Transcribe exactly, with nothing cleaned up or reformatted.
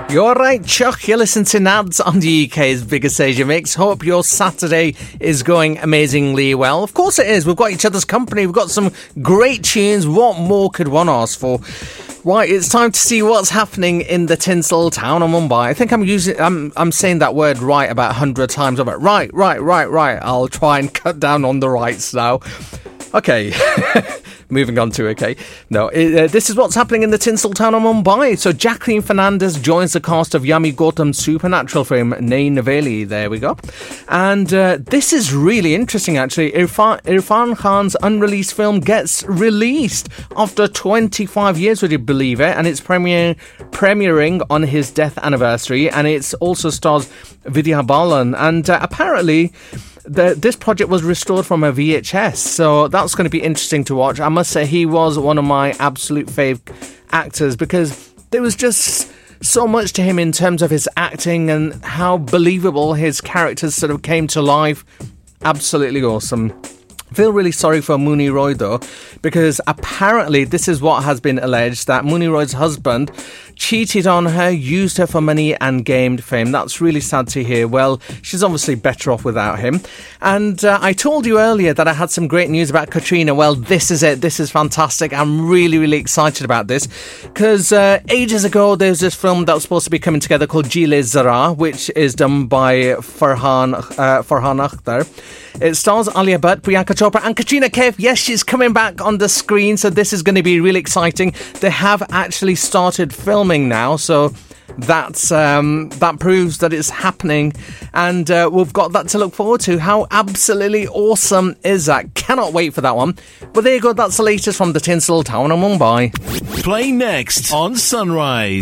You're right, Chuck. You're listening to Nads on the U K's biggest Asia mix. Hope your Saturday is going amazingly well. Of course it is. We've got each other's company. We've got some great tunes. What more could one ask for? Right, it's time to see what's happening in the tinsel town of Mumbai. I think I'm using, I'm, I'm saying that word right about a hundred times. I'm like, right, right, right, right. I'll try and cut down on the rights now. Okay. Moving on to, okay. No, uh, this is what's happening in the tinsel town of Mumbai. So Jacqueline Fernandez joins the cast of Yami Gautam's supernatural film, Nayi Naveli. There we go. And uh, this is really interesting, actually. Irfan, Irfan Khan's unreleased film gets released after twenty-five years, would you believe it? And it's premiering, premiering on his death anniversary. And it also stars Vidya Balan. And uh, apparently... The, this project was restored from a V H S, so that's going to be interesting to watch. I must say he was one of my absolute fave actors because there was just so much to him in terms of his acting and how believable his characters sort of came to life. Absolutely awesome. I feel really sorry for Mooney Roy though, because apparently this is what has been alleged, that Mooney Roy's husband cheated on her, used her for money and gamed fame. That's really sad to hear. Well, she's obviously better off without him. And uh, I told you earlier that I had some great news about Katrina. Well, this is it. This is fantastic. I'm really, really excited about this because uh, ages ago there was this film that was supposed to be coming together called Jile Zara, which is done by Farhan, uh, Farhan Akhtar. It stars Alia Bhatt, Priyanka Chopra and Katrina Kaif. Yes, she's coming back on the screen, so this is going to be really exciting. They have actually started filming now, so that's um, that proves that it's happening, and uh, we've got that to look forward to. How absolutely awesome is that? Cannot wait for that one. But there you go, that's the latest from the tinsel town of Mumbai. Play next on Sunrise.